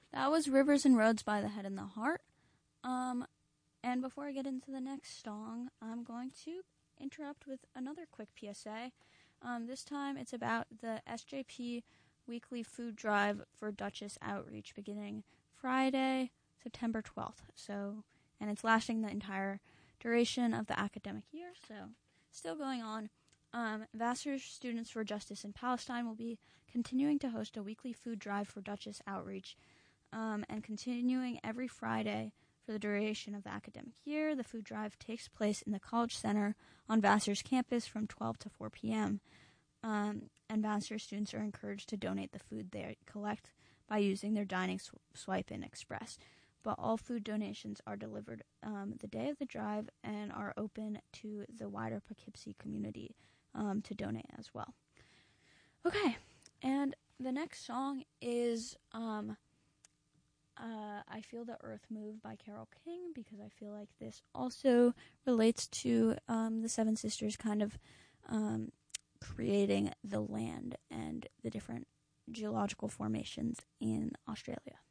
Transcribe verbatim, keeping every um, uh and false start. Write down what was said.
That was Rivers and Roads by The Head and the Heart. Um, and before I get into the next song, I'm going to interrupt with another quick P S A. Um, this time it's about the S J P weekly food drive for Duchess Outreach beginning Friday, September twelfth. So, and it's lasting the entire duration of the academic year, so still going on. Um, Vassar Students for Justice in Palestine will be continuing to host a weekly food drive for Duchess Outreach um, and continuing every Friday for the duration of the academic year. The food drive takes place in the College Center on Vassar's campus from twelve to four p.m. Um, and Vassar students are encouraged to donate the food they collect by using their dining sw- swipe in Express. But all food donations are delivered um, the day of the drive and are open to the wider Poughkeepsie community um, to donate as well. Okay, and the next song is um, uh, I Feel the Earth Move by Carole King, because I feel like this also relates to um, the Seven Sisters kind of um, creating the land and the different geological formations in Australia.